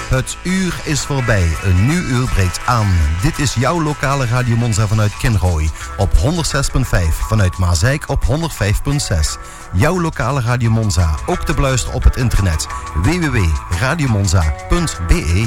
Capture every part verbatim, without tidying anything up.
Het uur is voorbij. Een nieuw uur breekt aan. Dit is jouw lokale Radio Monza vanuit Kinrooi. Op honderdzes komma vijf. Vanuit Maasijk op honderdvijf komma zes. Jouw lokale Radio Monza. Ook te beluisteren op het internet. w w w punt radiomonza punt b e.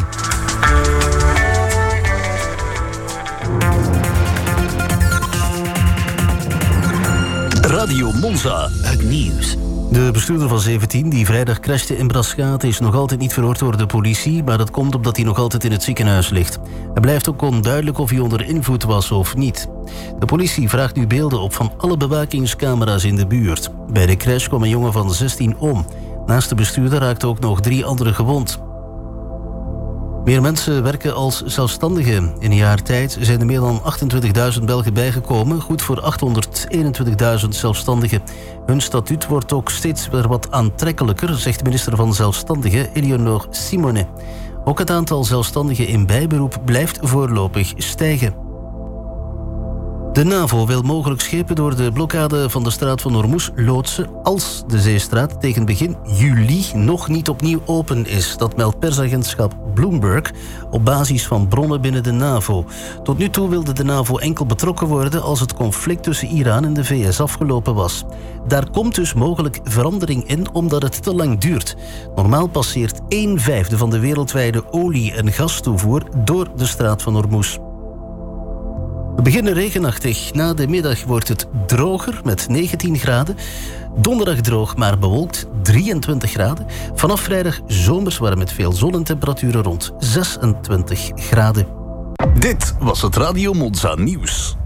Radio Monza, het nieuws. De bestuurder van zeventien, die vrijdag crashte in Braschaat, is nog altijd niet verhoord door de politie, maar dat komt omdat hij nog altijd in het ziekenhuis ligt. Het blijft ook onduidelijk of hij onder invloed was of niet. De politie vraagt nu beelden op van alle bewakingscamera's in de buurt. Bij de crash kwam een jongen van zestien om. Naast de bestuurder raakten ook nog drie anderen gewond. Meer mensen werken als zelfstandigen. In een jaar tijd zijn er meer dan achtentwintigduizend Belgen bijgekomen, goed voor achthonderdeenentwintigduizend zelfstandigen. Hun statuut wordt ook steeds weer wat aantrekkelijker, zegt minister van Zelfstandigen Eleonore Simone. Ook het aantal zelfstandigen in bijberoep blijft voorlopig stijgen. De NAVO wil mogelijk schepen door de blokkade van de straat van Hormuz loodsen als de zeestraat tegen begin juli nog niet opnieuw open is. Dat meldt persagentschap Bloomberg op basis van bronnen binnen de NAVO. Tot nu toe wilde de NAVO enkel betrokken worden als het conflict tussen Iran en de V S afgelopen was. Daar komt dus mogelijk verandering in omdat het te lang duurt. Normaal passeert een vijfde van de wereldwijde olie- en gastoevoer door de straat van Hormuz. We beginnen regenachtig. Na de middag wordt het droger met negentien graden. Donderdag droog, maar bewolkt, drieëntwintig graden. Vanaf vrijdag zomers warm met veel zon en temperaturen rond zesentwintig graden. Dit was het Radio Monza nieuws.